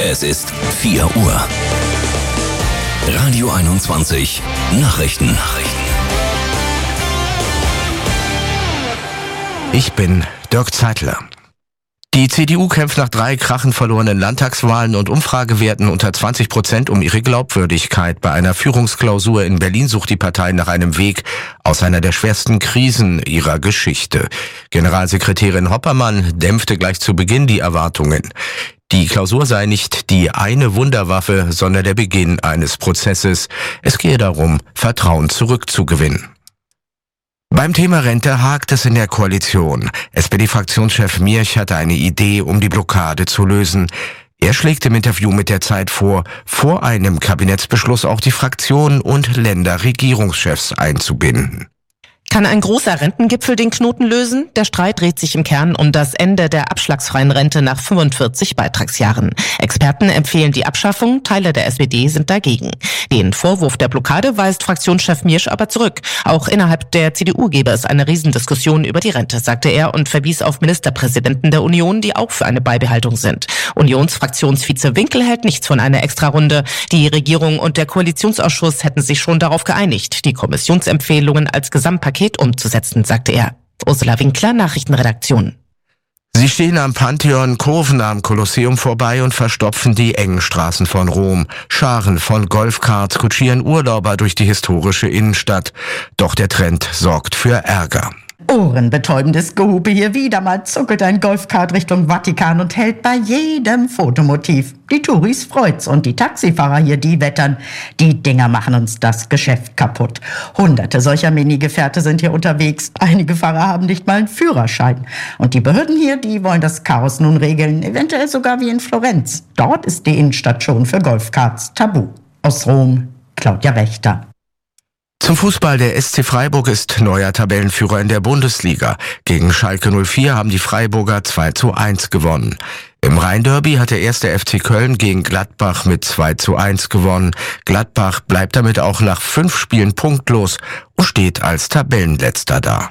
Es ist 4 Uhr. Radio 21 Nachrichten. Ich bin Dirk Zeitler. Die CDU kämpft nach 3 krachend verlorenen Landtagswahlen und Umfragewerten unter 20% um ihre Glaubwürdigkeit. Bei einer Führungsklausur in Berlin sucht die Partei nach einem Weg aus einer der schwersten Krisen ihrer Geschichte. Generalsekretärin Hoppermann dämpfte gleich zu Beginn die Erwartungen. Die Klausur sei nicht die eine Wunderwaffe, sondern der Beginn eines Prozesses. Es gehe darum, Vertrauen zurückzugewinnen. Beim Thema Rente hakt es in der Koalition. SPD-Fraktionschef Mierch hatte eine Idee, um die Blockade zu lösen. Er schlägt im Interview mit der Zeit vor einem Kabinettsbeschluss auch die Fraktionen und Länderregierungschefs einzubinden. Kann ein großer Rentengipfel den Knoten lösen? Der Streit dreht sich im Kern um das Ende der abschlagsfreien Rente nach 45 Beitragsjahren. Experten empfehlen die Abschaffung, Teile der SPD sind dagegen. Den Vorwurf der Blockade weist Fraktionschef Miersch aber zurück. Auch innerhalb der CDU gäbe es eine Riesendiskussion über die Rente, sagte er und verwies auf Ministerpräsidenten der Union, die auch für eine Beibehaltung sind. Unionsfraktionsvize Winkel hält nichts von einer Extrarunde. Die Regierung und der Koalitionsausschuss hätten sich schon darauf geeinigt, die Kommissionsempfehlungen als Gesamtpaket umzusetzen, sagte er. Ursula Winkler, Nachrichtenredaktion. Sie stehen am Pantheon, Kurven am Kolosseum vorbei und verstopfen die engen Straßen von Rom. Scharen von Golfkarts kutschieren Urlauber durch die historische Innenstadt. Doch der Trend sorgt für Ärger. Ohrenbetäubendes Gehupe hier. Wieder mal zuckelt ein Golfkart Richtung Vatikan und hält bei jedem Fotomotiv. Die Touris freut's und die Taxifahrer hier, die wettern. Die Dinger machen uns das Geschäft kaputt. Hunderte solcher Minigefährte sind hier unterwegs. Einige Fahrer haben nicht mal einen Führerschein. Und die Behörden hier, die wollen das Chaos nun regeln. Eventuell sogar wie in Florenz. Dort ist die Innenstadt schon für Golfkarts tabu. Aus Rom, Claudia Wächter. Zum Fußball, der SC Freiburg ist neuer Tabellenführer in der Bundesliga. Gegen Schalke 04 haben die Freiburger 2:1 gewonnen. Im Rhein-Derby hat der erste FC Köln gegen Gladbach mit 2:1 gewonnen. Gladbach bleibt damit auch nach 5 Spielen punktlos und steht als Tabellenletzter da.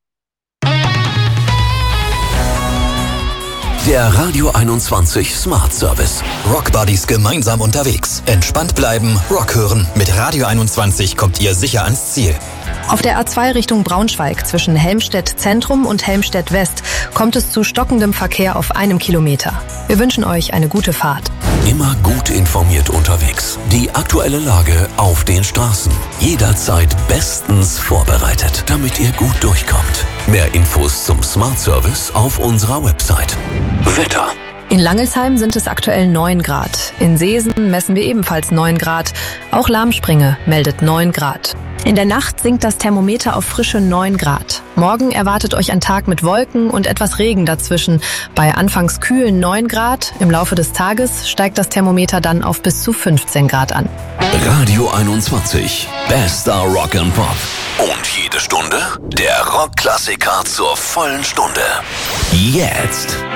Der Radio 21 Smart Service. Rock Buddies gemeinsam unterwegs. Entspannt bleiben, Rock hören. Mit Radio 21 kommt ihr sicher ans Ziel. Auf der A2 Richtung Braunschweig zwischen Helmstedt Zentrum und Helmstedt West kommt es zu stockendem Verkehr auf 1 Kilometer. Wir wünschen euch eine gute Fahrt. Immer gut informiert unterwegs. Die aktuelle Lage auf den Straßen. Jederzeit bestens vorbereitet, damit ihr gut durchkommt. Mehr Infos zum Smart Service auf unserer Website. Wetter. In Langelsheim sind es aktuell 9 Grad. In Seesen messen wir ebenfalls 9 Grad. Auch Lahmspringe meldet 9 Grad. In der Nacht sinkt das Thermometer auf frische 9 Grad. Morgen erwartet euch ein Tag mit Wolken und etwas Regen dazwischen. Bei anfangs kühlen 9 Grad. Im Laufe des Tages steigt das Thermometer dann auf bis zu 15 Grad an. Radio 21. Bester Rock and Pop. Und jede Stunde der Rockklassiker zur vollen Stunde. Jetzt.